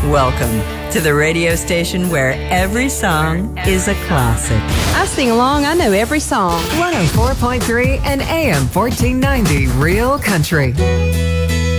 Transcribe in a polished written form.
Welcome to the radio station where every song is a classic. I sing along. I know every song. 104.3 and AM 1490 Real Country.